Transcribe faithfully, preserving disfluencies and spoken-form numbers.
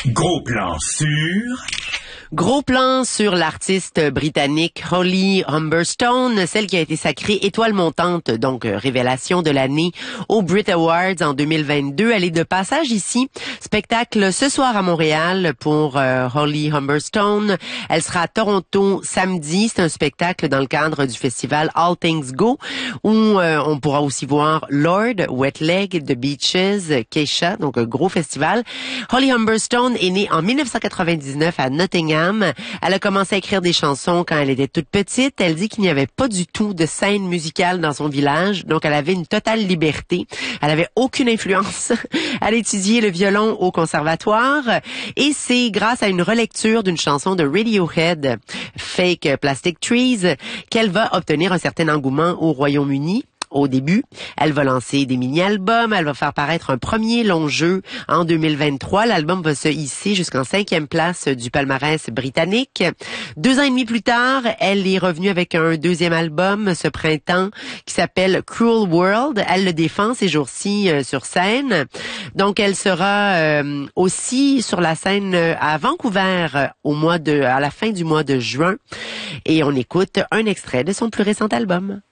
Gros plan sur... Gros plan sur l'artiste britannique Holly Humberstone, celle qui a été sacrée étoile montante, donc euh, révélation de l'année aux Brit Awards en deux mille vingt-deux. Elle est de passage ici. Spectacle ce soir à Montréal pour euh, Holly Humberstone. Elle sera à Toronto samedi. C'est un spectacle dans le cadre du festival All Things Go où euh, on pourra aussi voir Lord, Wet Leg, The Beaches, Keisha, donc un gros festival. Holly Humberstone est née en dix-neuf cent quatre-vingt-dix-neuf à Nottingham. Elle a commencé à écrire des chansons quand elle était toute petite. Elle dit qu'il n'y avait pas du tout de scène musicale dans son village, donc elle avait une totale liberté. Elle avait aucune influence. Elle a étudié le violon au conservatoire et c'est grâce à une relecture d'une chanson de Radiohead, Fake Plastic Trees, qu'elle va obtenir un certain engouement au Royaume-Uni. Au début, elle va lancer des mini-albums, elle va faire paraître un premier long jeu en deux mille vingt-trois. L'album va se hisser jusqu'en cinquième place du palmarès britannique. Deux ans et demi plus tard, elle est revenue avec un deuxième album ce printemps qui s'appelle Cruel World. Elle le défend ces jours-ci euh, sur scène. Donc, elle sera euh, aussi sur la scène à Vancouver euh, au mois de, à la fin du mois de juin. Et on écoute un extrait de son plus récent album.